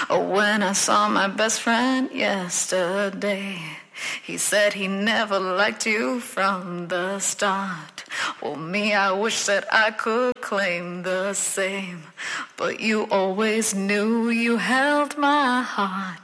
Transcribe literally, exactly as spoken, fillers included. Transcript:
Oh, when I saw my best friend yesterday, he said he never liked you from the start. Well, me, I wish that I could claim the same, but you always knew you held my heart.